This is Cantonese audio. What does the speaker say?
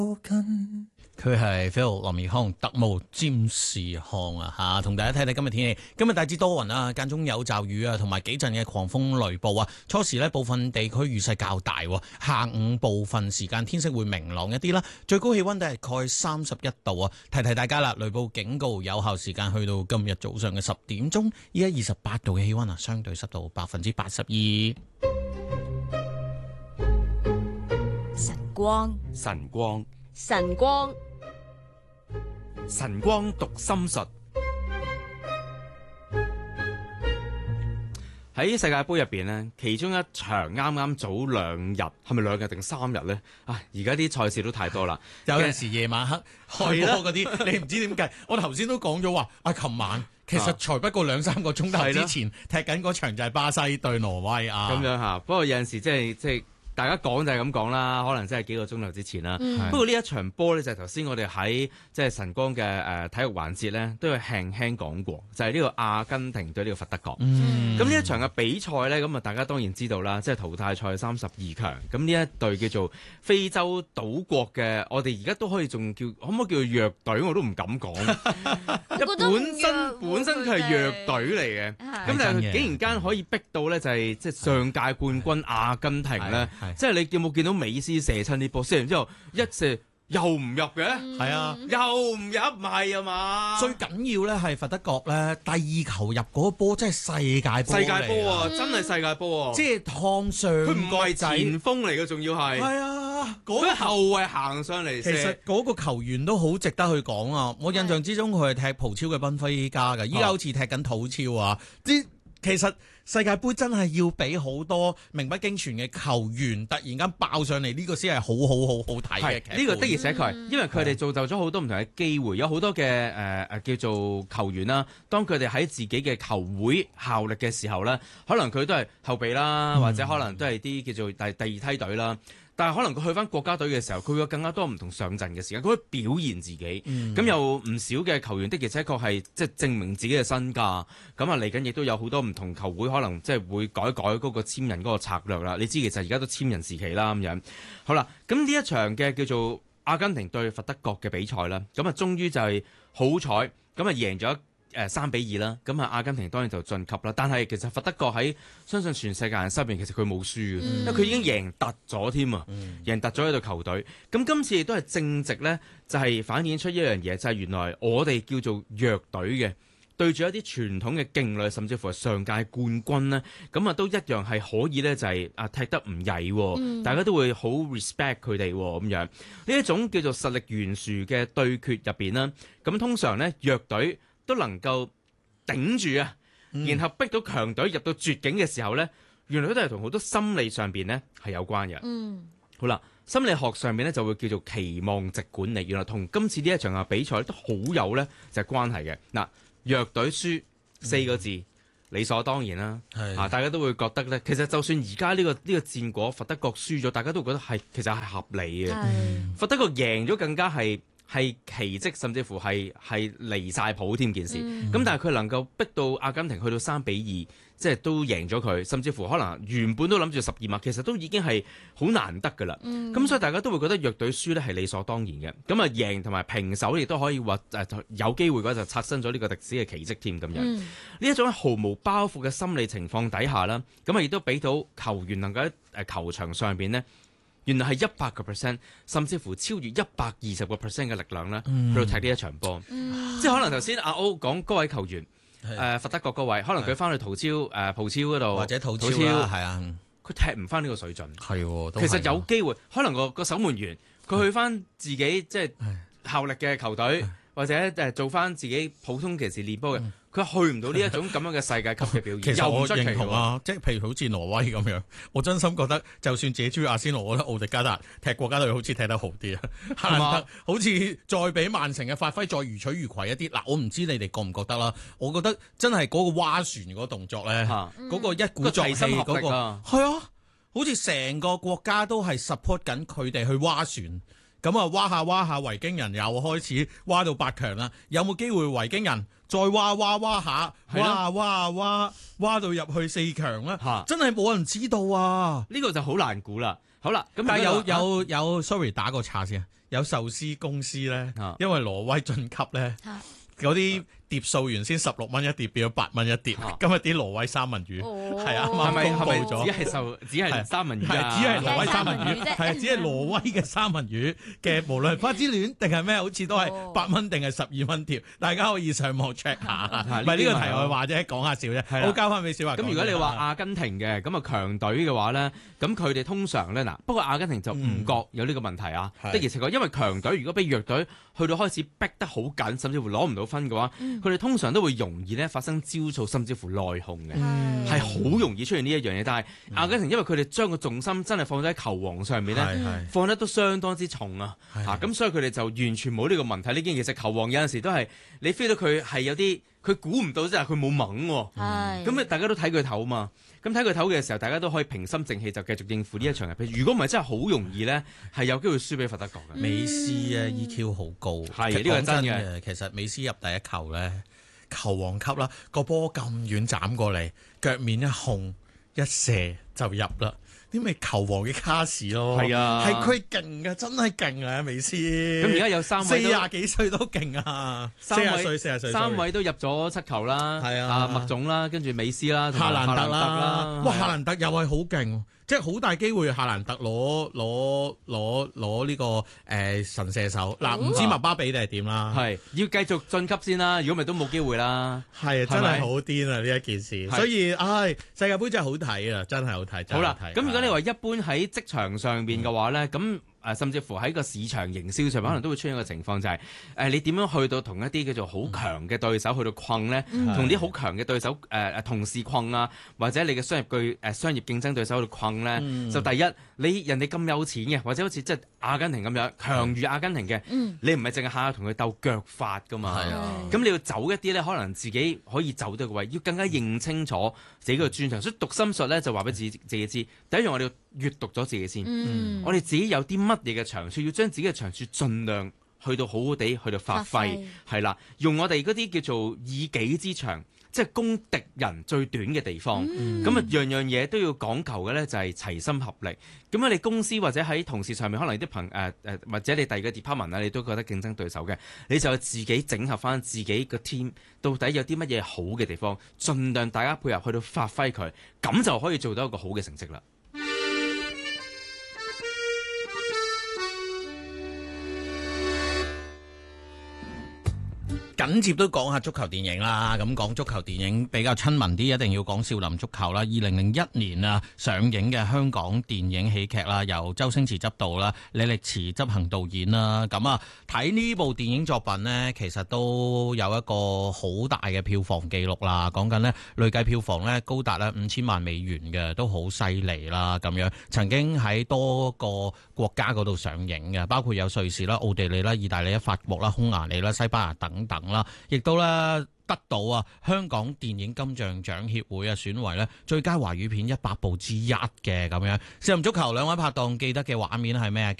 佢係 Phil 羅美康特務占士康啊吓，同大家睇睇今日天氣。今日大致多雲啊，間中有驟雨啊，同埋幾陣嘅狂風雷暴啊。初時呢部分地區雨勢較大，下午部分時間天色會明朗一啲啦。最高氣溫大概31度啊。提提大家啦，雷暴警告有效時間去到今日早上嘅10點鐘。依家28度嘅氣溫啊，相對濕度82%。 晨光， 晨光， 晨光， 晨光讀心術。喺世界盃入邊呢，其中一場啱啱早2日，係咪2日定3日呢？而家啲賽事都太多啦， 有陣時夜晚黑開波嗰啲，你唔知點計。我頭先都講咗話，琴晚其實才不過2-3個鐘頭之前踢緊嗰場就係巴西對挪威啊。 咁樣嚇，不過有陣時即係。大家講就係咁講啦，可能真係幾個鐘頭之前啦。不過呢一場波呢，就係頭先我哋喺即係晨光嘅體育環節呢，都有輕輕講過，就係呢個阿根廷對呢個佛得角。咁呢一場嘅比賽呢，咁啊大家當然知道啦，即係淘汰賽32強。咁呢一隊叫做非洲島國嘅，我哋而家都可以仲叫，可唔可以叫做弱隊？我都唔敢講。本身佢係弱隊嚟嘅，咁但係竟然間可以逼到呢，就係即係上屆冠軍阿根廷呢。即係你有冇見到美斯射親啲波，射完之後一射又唔入嘅？係啊，又唔入，唔係啊嘛？ 最緊要咧係佛得角咧，第2球入嗰個波真係世界波， 世界波啊，真係世界波啊！ 即係趟上，佢唔係前鋒嚟嘅，仲要係。係啊，嗰個後衛行上嚟。其實嗰個球員都好值得去講啊！我印象之中佢係踢葡超嘅賓菲加嘅，依家好似踢緊土超啊！其實世界盃真係要俾好多名不經傳嘅球員突然間爆上嚟，呢個先係好睇嘅劇本。 呢個的而且確，因為佢哋造就咗好多唔同嘅機會，有好多嘅叫做球員啦。當佢哋喺自己嘅球會效力嘅時候咧，可能佢都係後備啦，或者可能都係啲叫做第2梯隊啦。但係可能佢去翻國家隊嘅時候，佢會有更加多唔同上陣嘅時間，佢可以表現自己。咁有唔少嘅球員的而且確係即係證明自己嘅身價。咁嚟緊亦都有好多唔同球會可能即係會改嗰個簽人嗰個策略啦。你知其實而家都簽人時期啦咁樣。好啦，咁呢一場嘅叫做阿根廷對佛得角嘅比賽啦，咁終於就係好彩咁贏咗。3-2啦，咁阿根廷當然就晉級啦。但係其實佛得角喺相信全世界人心入邊，其實佢冇輸嘅，因為佢已經贏突咗添啊，贏突咗喺隊球隊。咁今次亦都係正值呢，就係反映出一樣嘢，就係原來我哋叫做弱隊嘅對住一啲傳統嘅勁旅，甚至乎係上屆冠軍呢，咁都一樣係可以呢，就係踢得唔曳，大家都會好 respect 佢哋咁樣。呢一種叫做實力懸殊嘅對決入邊啦，咁通常呢，弱隊都能夠頂住啊，然後逼到強隊入到絕境嘅時候呢，原來都係同好多心理上邊呢係有關嘅。好啦，心理學上面呢就會叫做期望值管理，原來同今次呢一場嘅比賽都好有呢就係關係嘅。嗱，弱隊輸4個字，理所當然啦。大家都會覺得呢，其實就算而家呢個戰果佛得角輸咗，大家都覺得其實係合理嘅。佛得角贏咗更加係奇蹟，甚至乎係離晒譜添件事。咁但係佢能夠逼到阿根廷去到3-2，即係都贏咗佢，甚至乎可能原本都諗住12碼，其實都已經係好難得㗎啦。咁所以大家都會覺得弱隊輸呢係理所當然嘅。咁贏同埋平手亦都可以話有機會嘅話就刷新咗呢個歷史嘅奇蹟添咁樣。呢一種毫無包袱嘅心理情況底下啦，咁亦都俾到球員能夠喺球場上邊呢。原來係100%，甚至乎超越120%嘅力量咧，去到踢呢一場波。即係可能頭先阿歐講嗰位球員，佛得角嗰位，可能佢翻去葡超嗰度， 或者土超啦，係啊， 佢踢唔翻呢個水準。 係， 其實有機會，可能個守門員佢去翻自己即係效力嘅球隊，或者做翻自己普通騎士練波嘅。佢去唔到呢一種咁樣嘅世界級嘅表現， 其實我認同啊，即係譬如好似挪威咁樣，我真心覺得就算自己中意阿仙奴，我覺得奧迪加達踢國家隊好似踢得好啲啊，係嘛？好似再比曼城嘅發揮再如取如攜一啲。嗱，我唔知你哋覺唔覺得啦，我覺得真係嗰個划船嗰個動作咧，嗰個一鼓作氣嗰個，係啊，好似成個國家都係 support 緊佢哋去划船。咁啊，挖下，維京人又開始挖到8強啦。有冇機會維京人再挖下，挖到入去4強啦？真係冇人知道啊！ 呢個就好難估啦。好啦，咁但係有 sorry 打個岔先。 有壽司公司咧啊， 因為挪威晉級咧， 啊嗰啲碟數原先16蚊一碟，變咗8蚊一碟。 啊今日啲挪威三文魚哦係啱係咪啱公布咗。 只係三文魚啊？ 係只係挪威三文魚， 只係三文魚啫係啊，只係挪威嘅三文魚嘅，無論係花之戀定係咩，好似都係哦 8蚊定係12蚊碟，大家可以上網 check 下。 係唔係呢個呢啲咪題外話啫，講下笑啫。 係啦好，交翻俾小華講。 咁如果你話阿根廷嘅咁啊強隊嘅話咧，咁佢哋通常咧嗱，不過阿根廷就唔覺有呢個問題啊。 係的而且確，因為強隊如果俾弱隊去到開始逼得好緊，甚至乎攞唔到分嘅話，佢哋通常都會容易咧發生焦躁，甚至乎內訌嘅。係好容易出現呢一樣嘢，但係阿根廷因為佢哋將個重心真係放咗喺球王上面咧， 係放得都相當之重啊！ 係嚇咁所以佢哋就完全冇呢個問題。呢件其實球王有陣時都係你 feel 到佢係有啲佢估唔到，即係佢冇猛喎。 係咁大家都睇佢頭嘛。咁睇佢頭嘅時候，大家都可以平心靜氣就繼續應付呢一場嘅。如果唔係真係好容易咧，係有機會輸俾法德國嘅。 美斯啊 EQ 好高， 係其實講呢個係真嘅。其實美斯入第一球咧，球王級啦，個波咁遠斬過嚟，腳面一控一射就入啦。啲咪球王嘅卡士咯， 係啊係佢勁嘅，真係勁啊！美斯咁而家有三位都 40幾歲都勁啊，40歲三位都入咗7球啦， 係啊麥總啦，跟住美斯啦，同埋夏蘭特啦， 啦， 哇！夏蘭特又係好勁，即係好大機會夏蘭特攞呢個神射手。嗱，唔知麥巴比定係點啦？ 係要繼續晉級先啦，如果咪都冇機會啦。 係真係好癲啊！呢一件事， 係所以世界盃真係好睇啊！真係好睇。真係好啦， 睇咁如果你話一般喺職場上邊嘅話咧，咁甚至乎喺個市場營銷上面，可能都會出現一個情況，就係你點樣去到同一啲叫做好強嘅對手去到困咧，同啲好強嘅對手同事困啊，或者你嘅商業競爭對手去到困咧，就第一你人哋咁有錢嘅，或者好似即係阿根廷咁樣強如阿根廷嘅，你唔係淨係下下同佢鬥腳法噶嘛， 係啊咁你要走一啲咧，可能自己可以走到個位，要更加認清楚自己嘅專長，所以讀心術咧就話俾自己知，第一樣我哋要閱讀咗自己先，我哋自己有啲乜嘢嘅長處，要將自己嘅長處盡量去到好好地去到發揮，係啦，用我哋嗰啲叫做以己之長，即係攻敵人最短嘅地方。咁樣樣嘢都要講求嘅咧，就係齊心合力。咁你公司或者喺同事上面，可能啲或者你第二個 department 你都覺得競爭對手嘅，你就自己整合翻自己個 team，到底有啲乜嘢好嘅地方，盡量大家配合去到發揮佢，咁就可以做到一個好嘅成績啦。 緊接都講下足球電影啦，咁講足球電影比較親民啲，一定要講少林足球啦。2001年上映嘅香港電影喜劇啦，由周星馳執導啦，李力持執行導演啦。咁睇呢部電影作品呢，其實都有一個好大嘅票房記錄啦。講緊呢，累計票房呢高達5000萬美元嘅，都好犀利啦。咁樣曾經喺多個國家嗰度上映嘅，包括有瑞士啦、奧地利啦、意大利啦、法國啦、匈牙利啦、西班牙等等啦，亦都得到香港電影金像獎協會選為最佳華語片100部之一嘅咁樣。少林足球兩位拍檔記得嘅畫面係咩？